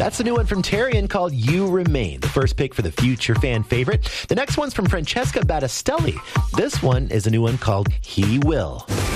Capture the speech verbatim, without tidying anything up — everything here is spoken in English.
That's the new one from Tarian called You Remain, the first pick for the future fan favorite. The next one's from Francesca Battistelli. This one is a new one called He Will.